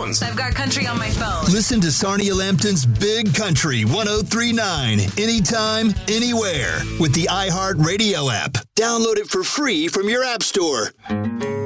headphones. I've got country on my phone. Listen to Sarnia Lambton's Big Country 1039 anytime, anywhere with the iHeartRadio app. Download it for free from your app store.